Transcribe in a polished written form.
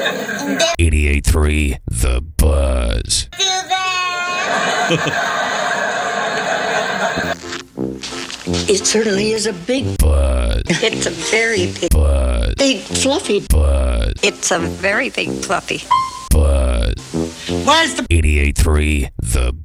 88.3 The Buzz. Do that. It certainly is a big Buzz. It's a very big, Buzz. big fluffy. Buzz. It's a very big fluffy. Buzz. Where's the 88.3 The